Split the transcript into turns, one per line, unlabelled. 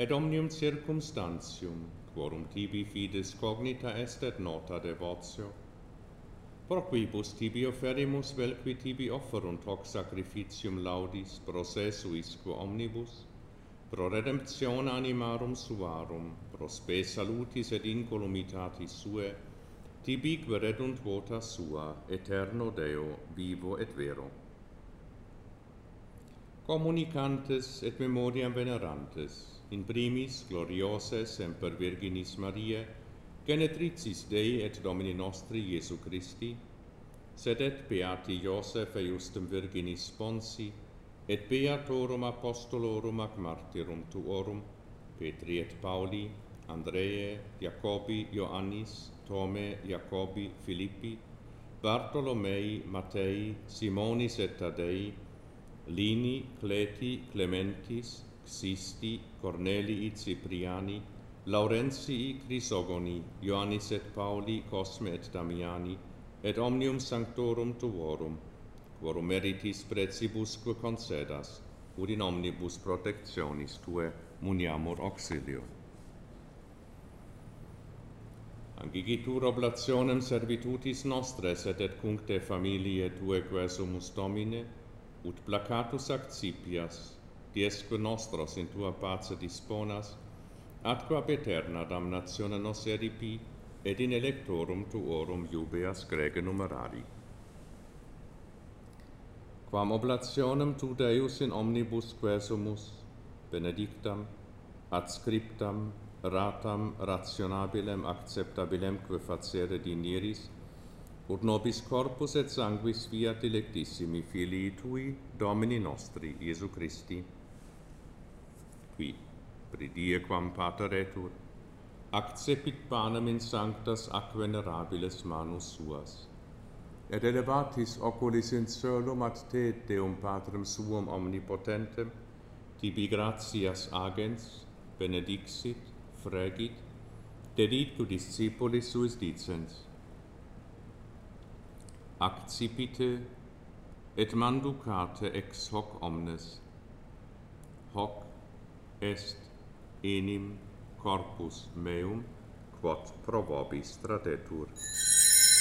et omnium circumstantium, quorum tibi fides cognita est et nota devotio, pro quibus tibi offerimus vel qui tibi offerunt hoc sacrificium laudis pro se suisque omnibus, pro redemptione animarum suarum, pro spe salutis et incolumitatis sue, tibi queredunt vota sua, eterno Deo, vivo et vero. Communicantes et memoriam venerantes, in primis gloriose semper Virginis Mariae, genetricis Dei et Domini nostri Iesu Christi, sed et beati Iosef eiustem Virginis sponsi, et beatorum apostolorum ac martyrum tuorum, Petri et Pauli, Andreae, Jacobi, Ioannis, Tome, Jacobi, Philippi, Bartolomei, Mattei, Simonis et Taddei, Lini, Cleti, Clementis, Xisti, Cornelii, Cipriani, Laurentii, Chrysogoni, Ioannis et Pauli, Cosme et Damiani, et omnium sanctorum tuorum, quorum meritis precibusque concedas, ut in omnibus protectionis tue muniamur auxilio. Ancigitur oblationem servitutis nostres et cuncte familiae tue quesumus Domine, ut placatus accipias, diesque nostros in tua pace disponas, atque ab aeterna damnatione nos eripi, et in electorum tuorum iubeas grege numerari. Quam oblationem tu Deus in omnibus quesumus, benedictam, adscriptam, ratam, rationabilem, acceptabilemque facere dinieris, ut nobis corpus et sanguis fiat electissimi Filii Tui, Domini nostri, Iesu Christi, qui, pridie quam pater etur, accepit panem in sanctas ac venerabiles manus suas, et elevatis oculis in coelum ad te, Deum Patrem suum omnipotentem, tibi gratias agens, benedixit, fregit, dedit discipulis suis dicens, accipite et manducate ex hoc omnes, hoc est enim corpus meum, quod pro vobis tradetur.